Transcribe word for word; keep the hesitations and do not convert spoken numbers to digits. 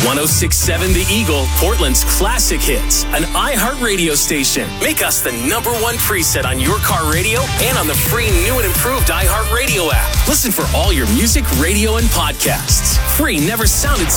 one oh six point seven The Eagle, Portland's classic hits, an iHeartRadio station. Make us the number one preset on your car radio and on the free new and improved iHeartRadio app. Listen for all your music, radio, and podcasts. Free never sounded